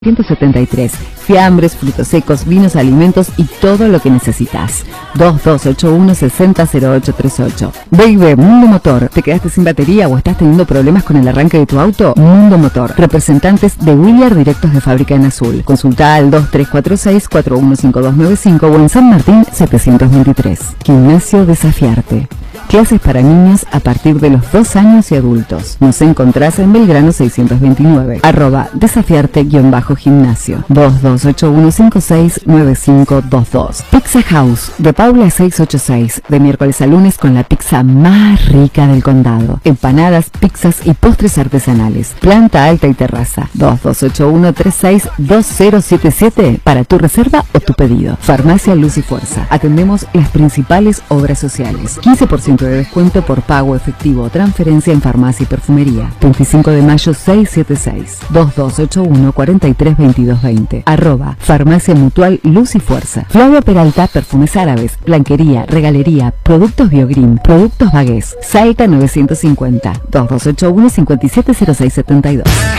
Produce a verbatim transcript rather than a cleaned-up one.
ciento setenta y tres. Fiambres, frutos secos, vinos, alimentos y todo lo que necesitas. dos dos ocho uno, seis cero, cero ocho tres ocho. Baby, Mundo Motor. ¿Te quedaste sin batería o estás teniendo problemas con el arranque de tu auto? Mundo Motor. Representantes de Williar directos de fábrica en azul. Consulta al dos tres cuatro seis, cuatro uno cinco dos nueve cinco o en San Martín setecientos veintitrés. Gimnasio Desafiarte. Clases para niños a partir de los dos años y adultos. Nos encontrás en Belgrano seiscientos veintinueve. Arroba desafiarte-gimnasio. dos dos ocho uno cinco seis nueve cinco dos dos. Pizza House de Paula seiscientos ochenta y seis. De miércoles a lunes con la pizza más rica del condado. Empanadas, pizzas y postres artesanales. Planta alta y terraza. dos dos ocho uno tres seis dos cero siete siete para tu reserva o tu pedido. Farmacia Luz y Fuerza. Atendemos las principales obras sociales. quince por ciento de descuento por pago efectivo o transferencia en farmacia y perfumería. veinticinco de mayo seiscientos setenta y seis. dos dos ocho uno cuatro tres dos dos dos cero. Arroba Farmacia Mutual Luz y Fuerza. Flavia Peralta, perfumes árabes, blanquería, regalería, productos Biogrim, productos Bagués. Salta novecientos cincuenta. dos dos ocho uno cinco siete cero seis siete dos.